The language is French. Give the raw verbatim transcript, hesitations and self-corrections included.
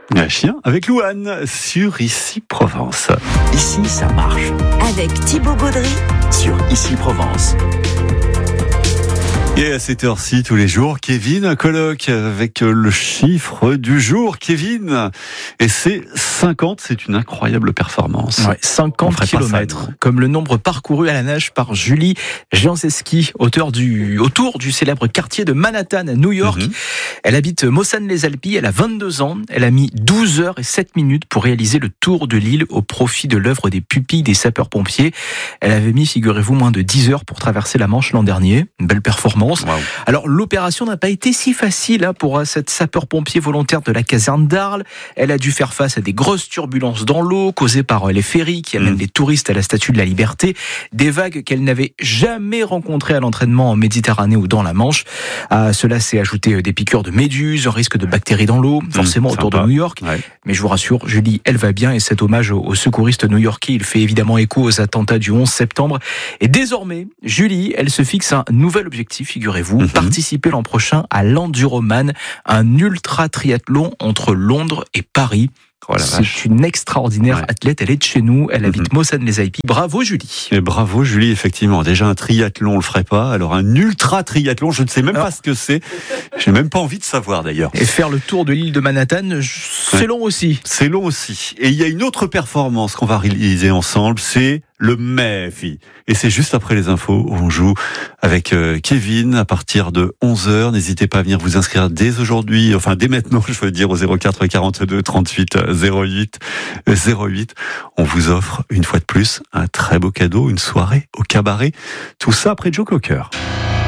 Un chien avec Louane sur Ici Provence. Ici, ça marche. Avec Thibaut Gaudry Sur Ici Provence. Et à cette heure-ci, tous les jours, Kevin colloque avec le chiffre du jour. Kevin, et c'est cinquante, c'est une incroyable performance. Ouais, cinquante kilomètres, comme le nombre parcouru à la nage par Julie Janczeski, auteur du, autour du célèbre quartier de Manhattan à New York. Mm-hmm. Elle habite Mossane-les-Alpilles, elle a vingt-deux ans, elle a mis douze heures et sept minutes pour réaliser le tour de l'île au profit de l'œuvre des pupilles des sapeurs-pompiers. Elle avait mis, figurez-vous, moins de dix heures pour traverser la Manche l'an dernier. Une belle performance. Wow. Alors l'opération n'a pas été si facile hein, pour cette sapeur-pompier volontaire de la caserne d'Arles. Elle a dû faire face à des grosses turbulences dans l'eau causées par les ferries qui amènent mmh. les touristes à la Statue de la Liberté, des vagues qu'elle n'avait jamais rencontrées à l'entraînement en Méditerranée ou dans la Manche. À cela s'est ajouté des piqûres de méduses, un risque de bactéries dans l'eau, forcément mmh, autour de New York. Ouais. Mais je vous rassure, Julie, elle va bien et cet hommage aux secouristes new-yorkais, il fait évidemment écho aux attentats du onze septembre. Et désormais, Julie, elle se fixe un nouvel objectif, figurez-vous, mmh. participer l'an prochain à l'Enduroman, un ultra-triathlon entre Londres et Paris. Oh c'est une extraordinaire ouais. athlète, elle est de chez nous, elle habite mm-hmm. Mossane-les-Alpilles. Bravo Julie. Et bravo Julie, effectivement. Déjà un triathlon, on le ferait pas. Alors un ultra triathlon, je ne sais même Alors... pas ce que c'est. J'ai même pas envie de savoir d'ailleurs. Et faire le tour de l'île de Manhattan, c'est ouais. long aussi. C'est long aussi. Et il y a une autre performance qu'on va réaliser ensemble, c'est le Méfi. Et c'est juste après les infos où on joue avec Kevin à partir de onze heures. N'hésitez pas à venir vous inscrire dès aujourd'hui, enfin dès maintenant, je veux dire, au zéro quatre quarante-deux trente-huit zéro huit zéro huit. On vous offre une fois de plus un très beau cadeau, une soirée au cabaret. Tout ça après Joe Cocker.